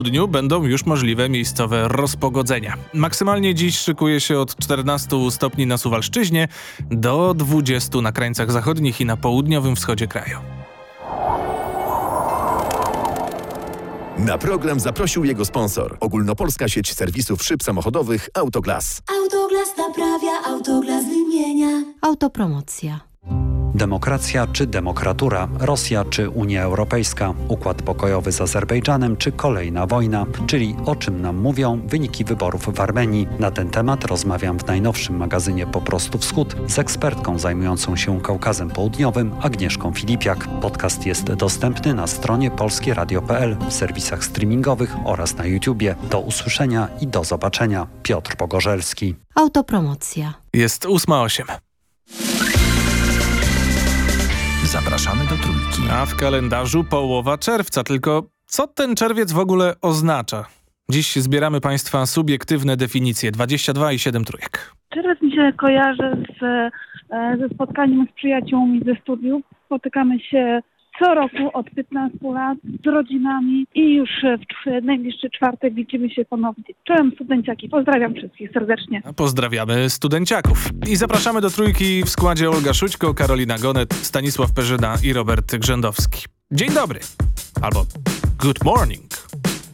dniu będą już możliwe miejscowe rozpogodzenia. Maksymalnie dziś szykuje się od 14 stopni na Suwalszczyźnie do 20 na krańcach zachodnich i na południowym wschodzie kraju. Na program zaprosił jego sponsor. Ogólnopolska sieć serwisów szyb samochodowych Autoglas. Autoglas naprawia, Autoglas wymienia. Autopromocja. Demokracja czy demokratura, Rosja czy Unia Europejska, układ pokojowy z Azerbejdżanem czy kolejna wojna, czyli o czym nam mówią wyniki wyborów w Armenii. Na ten temat rozmawiam w najnowszym magazynie Po prostu Wschód z ekspertką zajmującą się Kaukazem Południowym Agnieszką Filipiak. Podcast jest dostępny na stronie polskieradio.pl, w serwisach streamingowych oraz na YouTubie. Do usłyszenia i do zobaczenia. Piotr Pogorzelski. Autopromocja. Jest 8:08. Zapraszamy do Trójki. A w kalendarzu połowa czerwca. Tylko co ten czerwiec w ogóle oznacza? Dziś zbieramy Państwa subiektywne definicje. 22 i 7 trójek. Czerwiec mi się kojarzy ze spotkaniem z przyjaciółmi ze studiów. Spotykamy się co roku od 15 lat z rodzinami i już w najbliższy czwartek widzimy się ponownie. Czołem studenciaki. Pozdrawiam wszystkich serdecznie. A pozdrawiamy studenciaków. I zapraszamy do Trójki w składzie Olga Szućko, Karolina Gonet, Stanisław Perzyna i Robert Grzędowski. Dzień dobry. Albo good morning.